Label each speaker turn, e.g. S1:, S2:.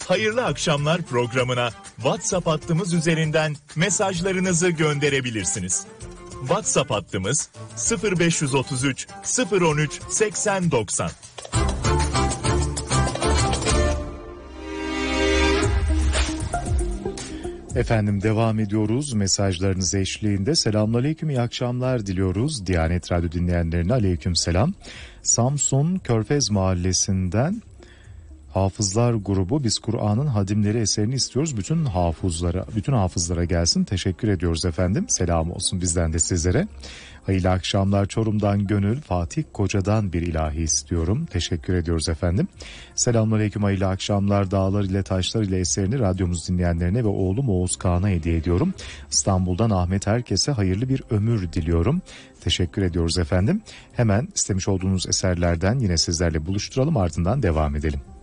S1: Hayırlı akşamlar programına WhatsApp hattımız üzerinden mesajlarınızı gönderebilirsiniz. WhatsApp hattımız 0533 013 8090.
S2: Efendim devam ediyoruz mesajlarınız eşliğinde. Selamünaleyküm, iyi akşamlar diliyoruz. Diyanet Radyo dinleyenlerine aleykümselam. Samsun Körfez Mahallesi'nden Hafızlar grubu biz Kur'an'ın hadimleri eserini istiyoruz. Bütün hafızlara gelsin. Teşekkür ediyoruz efendim. Selam olsun bizden de sizlere. Hayırlı akşamlar. Çorum'dan Gönül, Fatih Koca'dan bir ilahi istiyorum. Teşekkür ediyoruz efendim. Selamünaleyküm, hayırlı akşamlar. Dağlar ile Taşlar ile eserini radyomuz dinleyenlerine ve oğlum Oğuz Kağan'a hediye ediyorum. İstanbul'dan Ahmet, herkese hayırlı bir ömür diliyorum. Teşekkür ediyoruz efendim. Hemen istemiş olduğunuz eserlerden yine sizlerle buluşturalım, ardından devam edelim.